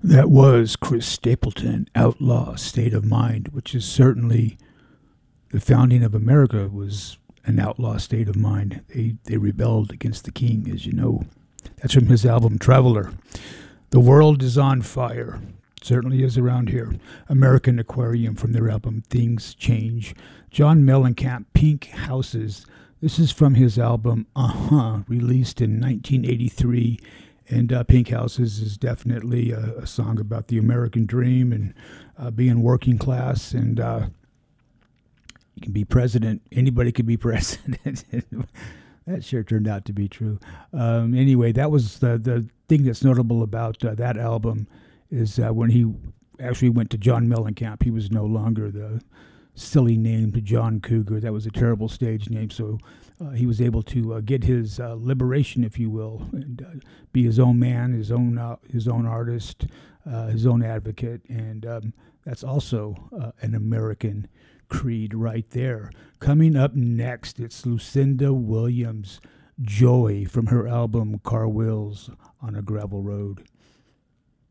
That was Chris Stapleton, Outlaw State of Mind, which is certainly the founding of America was an outlaw state of mind. They rebelled against the king, as you know. That's from his album Traveler. The World is on Fire. Certainly is around here. American Aquarium from their album Things Change. John Mellencamp, Pink Houses. This is from his album released in 1983. And Pink Houses is definitely a song about the American dream and being working class. And you can be president. Anybody can be president. That sure turned out to be true. Anyway, that was the thing that's notable about that album is when he actually went to John Mellencamp. He was no longer the silly name to John Cougar. That was a terrible stage name. So he was able to get his liberation, if you will, and be his own man, his own artist, his own advocate, and that's also an American creed right there. Coming up next, it's Lucinda Williams, Joy from her album Car Wheels on a Gravel Road.